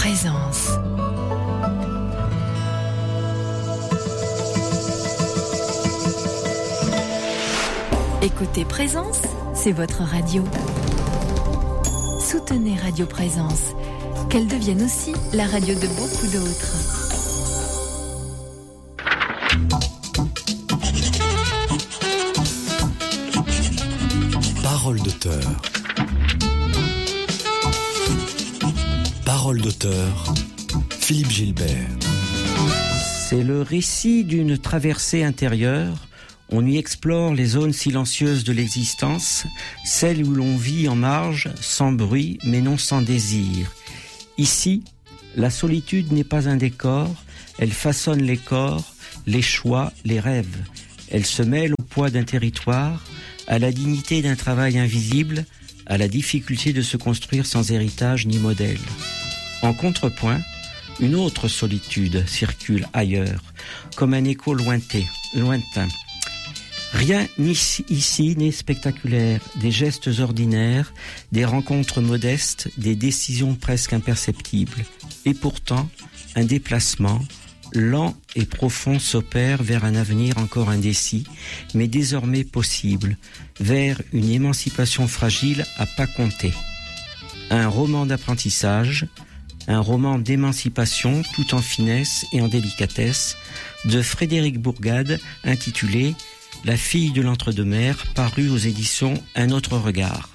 Présence. Écoutez Présence, c'est votre radio. Soutenez Radio Présence, qu'elle devienne aussi la radio de beaucoup d'autres. Parole d'auteur. Parole d'auteur, Philippe Gilbert. C'est le récit d'une traversée intérieure. On y explore les zones silencieuses de l'existence, celles où l'on vit en marge, sans bruit, mais non sans désir. Ici, la solitude n'est pas un décor, elle façonne les corps, les choix, les rêves. Elle se mêle au poids d'un territoire, à la dignité d'un travail invisible, à la difficulté de se construire sans héritage ni modèle. En contrepoint, une autre solitude circule ailleurs, comme un écho lointain. Rien ici n'est spectaculaire, des gestes ordinaires, des rencontres modestes, des décisions presque imperceptibles. Et pourtant, un déplacement lent et profond s'opère vers un avenir encore indécis, mais désormais possible, vers une émancipation fragile à pas compter. Un roman d'apprentissage, un roman d'émancipation tout en finesse et en délicatesse, de Frédéric Bourgade, intitulé « La fille de l'entre-deux-mers », paru aux éditions Un autre regard.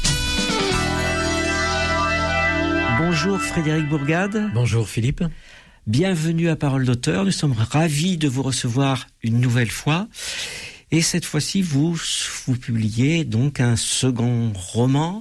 Bonjour Frédéric Bourgade. Bonjour Philippe. Bienvenue à Parole d'auteur, nous sommes ravis de vous recevoir une nouvelle fois. Et cette fois-ci, vous publiez donc un second roman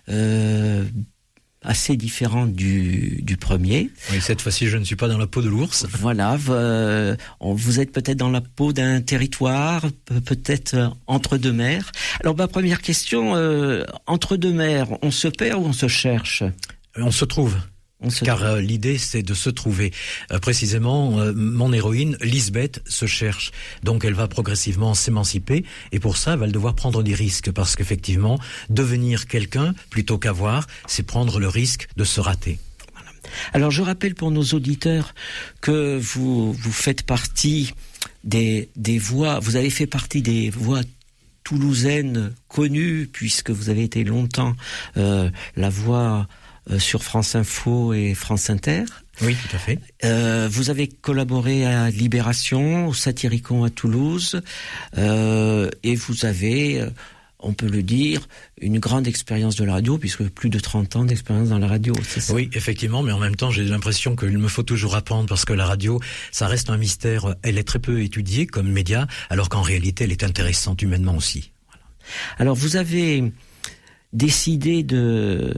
assez différent du premier. Oui, cette fois-ci, je ne suis pas dans la peau de l'ours. Voilà, vous êtes peut-être dans la peau d'un territoire, peut-être entre deux mers. Alors, première question, entre deux mers, on se perd ou on se cherche ? On se trouve. Car l'idée, c'est de se trouver. Précisément, mon héroïne, Lisbeth, se cherche. Donc, elle va progressivement s'émanciper. Et pour ça, elle va devoir prendre des risques. Parce qu'effectivement, devenir quelqu'un, plutôt qu'avoir, c'est prendre le risque de se rater. Voilà. Alors, je rappelle pour nos auditeurs que vous faites partie des voix, vous avez fait partie des voix toulousaines connues, puisque vous avez été longtemps la voix sur France Info et France Inter. Oui, tout à fait. Vous avez collaboré à Libération, au Satyricon à Toulouse, et vous avez, on peut le dire, une grande expérience de la radio, puisque plus de 30 ans d'expérience dans la radio, c'est ça ? Oui, effectivement, mais en même temps, j'ai l'impression qu'il me faut toujours apprendre, parce que la radio, ça reste un mystère. Elle est très peu étudiée comme média, alors qu'en réalité, elle est intéressante humainement aussi. Voilà. Alors, vous avez décidé de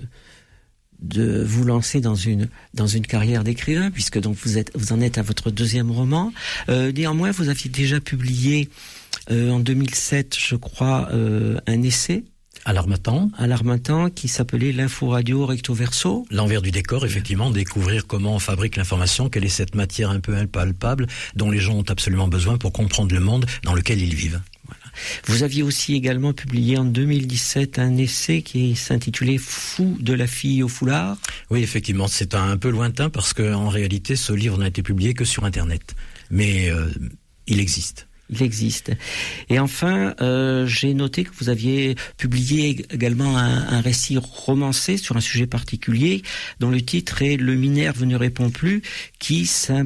vous lancer dans une carrière d'écrivain, puisque donc vous en êtes à votre deuxième roman. Néanmoins, vous aviez déjà publié en 2007, je crois, un essai à l'Harmattan, qui s'appelait L'info radio recto verso. L'envers du décor, effectivement, découvrir comment on fabrique l'information, quelle est cette matière un peu impalpable dont les gens ont absolument besoin pour comprendre le monde dans lequel ils vivent. Voilà. Vous aviez aussi également publié en 2017 un essai qui s'intitulait Fou de la fille au foulard. Oui, effectivement, c'est un peu lointain parce qu'en réalité, ce livre n'a été publié que sur Internet. Mais il existe. Il existe. Et enfin, j'ai noté que vous aviez publié également un récit romancé sur un sujet particulier, dont le titre est « Le Minerve ne répond plus », qui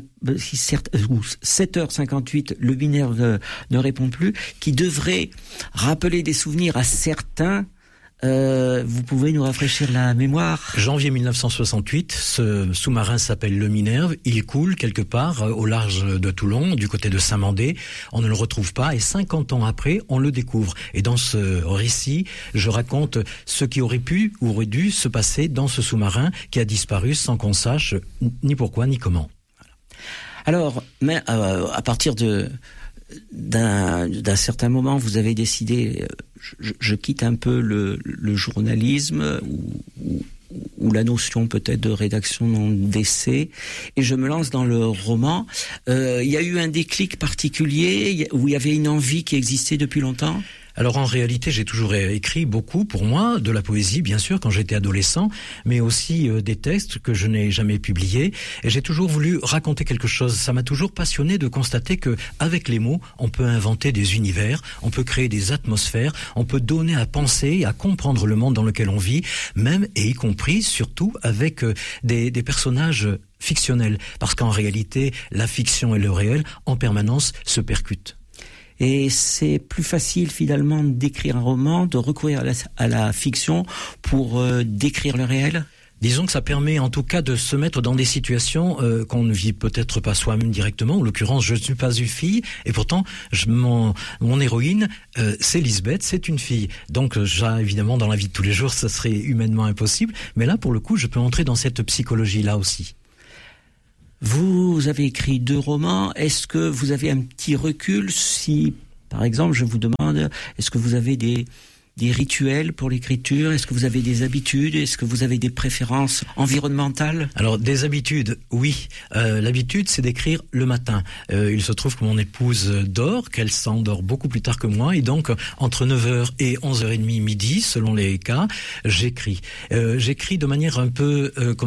7h58, le Minerve ne répond plus, qui devrait rappeler des souvenirs à certains. Vous pouvez nous rafraîchir la mémoire ? Janvier 1968, ce sous-marin s'appelle le Minerve. Il coule quelque part au large de Toulon, du côté de Saint-Mandé. On ne le retrouve pas et 50 ans après, on le découvre. Et dans ce récit, je raconte ce qui aurait pu ou aurait dû se passer dans ce sous-marin qui a disparu sans qu'on sache ni pourquoi ni comment. Voilà. Alors, mais à partir d'un certain moment, vous avez décidé, je quitte un peu le journalisme ou la notion peut-être de rédaction d'essai, et je me lance dans le roman. Il y a eu un déclic particulier où il y avait une envie qui existait depuis longtemps ? Alors en réalité, j'ai toujours écrit beaucoup pour moi, de la poésie bien sûr quand j'étais adolescent, mais aussi des textes que je n'ai jamais publiés. Et j'ai toujours voulu raconter quelque chose. Ça m'a toujours passionné de constater que avec les mots, on peut inventer des univers, on peut créer des atmosphères, on peut donner à penser, à comprendre le monde dans lequel on vit, même et y compris surtout avec des personnages fictionnels. Parce qu'en réalité, la fiction et le réel en permanence se percutent. Et c'est plus facile finalement d'écrire un roman, de recourir à la fiction pour décrire le réel ? Disons que ça permet en tout cas de se mettre dans des situations qu'on ne vit peut-être pas soi-même directement. En l'occurrence, je ne suis pas une fille et pourtant mon héroïne, c'est Lisbeth, c'est une fille. Donc évidemment dans la vie de tous les jours, ça serait humainement impossible. Mais là, pour le coup, je peux entrer dans cette psychologie-là aussi. Vous avez écrit 2 romans. Est-ce que vous avez un petit recul si, par exemple, je vous demande, est-ce que vous avez des rituels pour l'écriture? Est-ce que vous avez des habitudes? Est-ce que vous avez des préférences environnementales? Alors, des habitudes, oui. L'habitude, c'est d'écrire le matin. Il se trouve que mon épouse dort, qu'elle s'endort beaucoup plus tard que moi, et donc, entre 9h et 11h30 midi, selon les cas, j'écris. J'écris de manière un peu,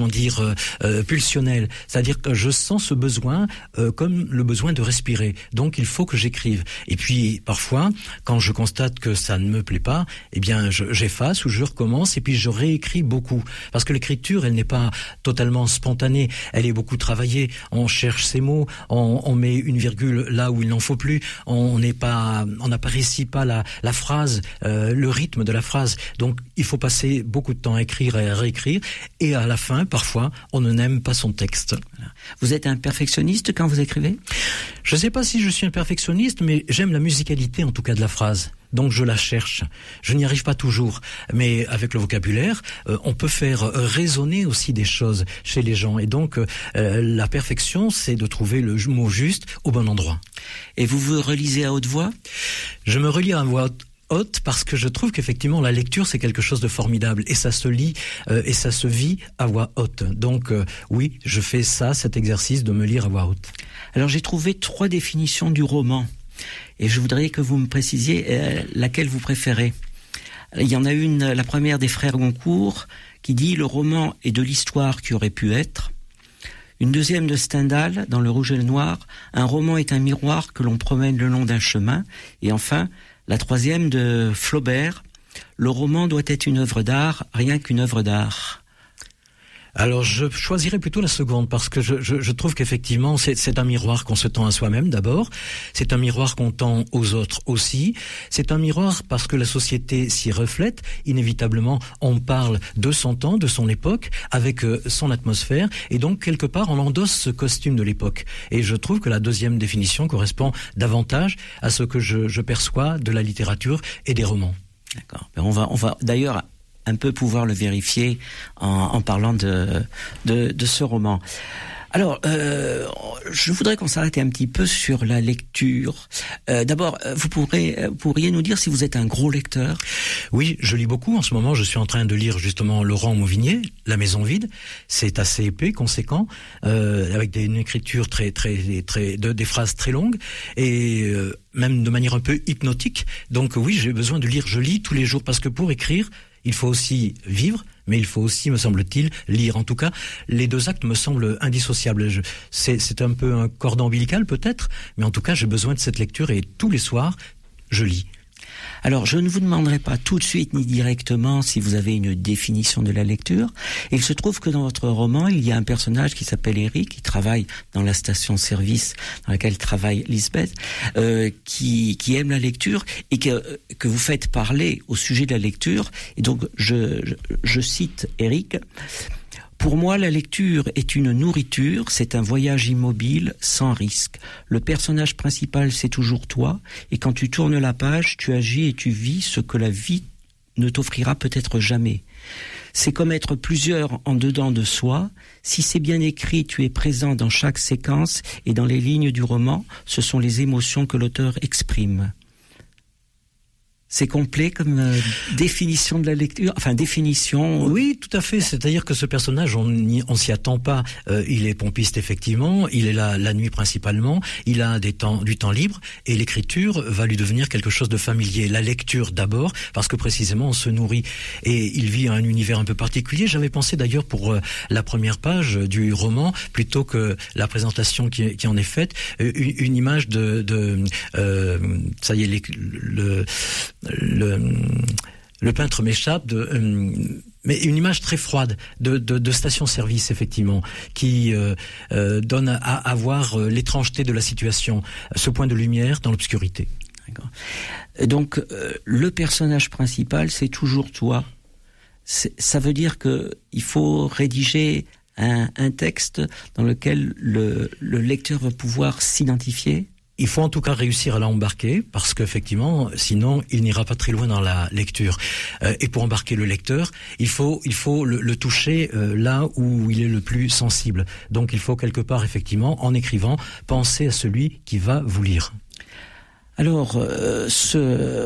pulsionnelle. C'est-à-dire que je sens ce besoin comme le besoin de respirer. Donc, il faut que j'écrive. Et puis, parfois, quand je constate que ça ne me plaît pas, eh bien, j'efface ou je recommence et puis je réécris beaucoup. Parce que l'écriture, elle n'est pas totalement spontanée. Elle est beaucoup travaillée. On cherche ses mots, on met une virgule là où il n'en faut plus. On n'apprécie pas la phrase, le rythme de la phrase. Donc, il faut passer beaucoup de temps à écrire et à réécrire. Et à la fin, parfois, on n'aime pas son texte. Vous êtes un perfectionniste quand vous écrivez? Je ne sais pas si je suis un perfectionniste, mais j'aime la musicalité en tout cas de la phrase. Donc je la cherche. Je n'y arrive pas toujours, mais avec le vocabulaire, on peut faire résonner aussi des choses chez les gens. Et donc la perfection, c'est de trouver le mot juste au bon endroit. Et vous vous relisez à haute voix? Je me relis à voix haute parce que je trouve qu'effectivement la lecture c'est quelque chose de formidable et ça se lit et ça se vit à voix haute. Donc oui, je fais cet exercice de me lire à voix haute. Alors j'ai trouvé 3 définitions du roman. Et je voudrais que vous me précisiez laquelle vous préférez. Il y en a une, la première des frères Goncourt, qui dit « Le roman est de l'histoire qui aurait pu être ». Une deuxième de Stendhal, dans Le Rouge et le Noir, « Un roman est un miroir que l'on promène le long d'un chemin ». Et enfin, la troisième de Flaubert, « Le roman doit être une œuvre d'art, rien qu'une œuvre d'art ». Alors je choisirais plutôt la seconde parce que je trouve qu'effectivement c'est un miroir qu'on se tend à soi-même d'abord, c'est un miroir qu'on tend aux autres aussi, c'est un miroir parce que la société s'y reflète, inévitablement on parle de son temps, de son époque, avec son atmosphère et donc quelque part on endosse ce costume de l'époque. Et je trouve que la deuxième définition correspond davantage à ce que je perçois de la littérature et des romans. D'accord. On va d'ailleurs un peu pouvoir le vérifier en parlant de ce roman. Alors, je voudrais qu'on s'arrête un petit peu sur la lecture. D'abord, vous pourriez nous dire si vous êtes un gros lecteur? Oui, je lis beaucoup. En ce moment, je suis en train de lire justement Laurent Mauvigné, La Maison vide. C'est assez épais, conséquent, avec une écriture des phrases très longues et même de manière un peu hypnotique. Donc oui, j'ai besoin de lire. Je lis tous les jours parce que pour écrire, il faut aussi vivre, mais il faut aussi, me semble-t-il, lire. En tout cas, les 2 actes me semblent indissociables. C'est un peu un cordon ombilical peut-être, mais en tout cas, j'ai besoin de cette lecture et tous les soirs, je lis. Alors, je ne vous demanderai pas tout de suite ni directement si vous avez une définition de la lecture. Il se trouve que dans votre roman, il y a un personnage qui s'appelle Eric, qui travaille dans la station-service dans laquelle travaille Lisbeth, qui aime la lecture et que vous faites parler au sujet de la lecture. Et donc, je cite Eric. Pour moi, la lecture est une nourriture, c'est un voyage immobile, sans risque. Le personnage principal, c'est toujours toi, et quand tu tournes la page, tu agis et tu vis ce que la vie ne t'offrira peut-être jamais. C'est comme être plusieurs en dedans de soi. Si c'est bien écrit, tu es présent dans chaque séquence, et dans les lignes du roman, ce sont les émotions que l'auteur exprime. C'est complet comme définition de la lecture, enfin définition. Oui, tout à fait. C'est-à-dire que ce personnage, on s'y attend pas. Il est pompiste effectivement. Il est là la nuit principalement. Il a du temps libre et l'écriture va lui devenir quelque chose de familier. La lecture d'abord, parce que précisément on se nourrit et il vit un univers un peu particulier. J'avais pensé d'ailleurs pour la première page du roman, plutôt que la présentation qui en est faite, une image ça y est, le peintre m'échappe mais une image très froide de station-service effectivement qui donne à voir l'étrangeté de la situation, ce point de lumière dans l'obscurité. D'accord. Donc le personnage principal, c'est toujours toi. Ça veut dire que il faut rédiger un texte dans lequel le lecteur va pouvoir s'identifier. Il faut en tout cas réussir à l'embarquer, parce qu'effectivement, sinon, il n'ira pas très loin dans la lecture. Et pour embarquer le lecteur, il faut le toucher là où il est le plus sensible. Donc il faut quelque part, effectivement, en écrivant, penser à celui qui va vous lire. Alors,